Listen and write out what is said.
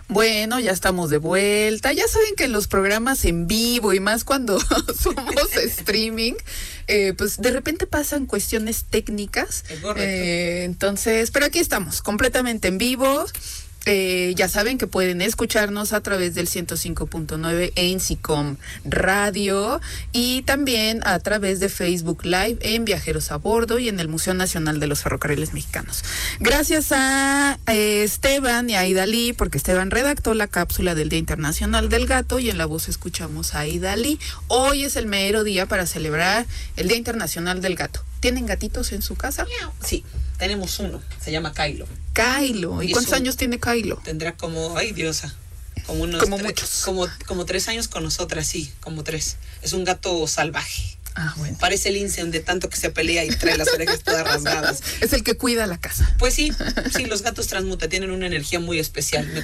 Bueno, ya estamos de vuelta. Ya saben que en los programas en vivo y más cuando somos streaming, pues de repente pasan cuestiones técnicas. Entonces, pero aquí estamos, completamente en vivo. Ya saben que pueden escucharnos a través del 105.9 en SICOM Radio y también a través de Facebook Live en Viajeros a Bordo y en el Museo Nacional de los Ferrocarriles Mexicanos. Gracias a Esteban y a Idalí, porque Esteban redactó la cápsula del Día Internacional del Gato y en la voz escuchamos a Idalí. Hoy es el mero día para celebrar el Día Internacional del Gato. ¿Tienen gatitos en su casa? Sí, tenemos uno, se llama Kylo. Kylo, ¿y cuántos años tiene Kylo? Tendrá como, ay diosa, como unos como 3, muchos. como 3 años con nosotras, sí, como 3. Es un gato salvaje. Bueno. Parece lince de tanto que se pelea y trae las orejas todas rasgadas. Es el que cuida la casa. Pues sí, los gatos transmuta, tienen una energía muy especial.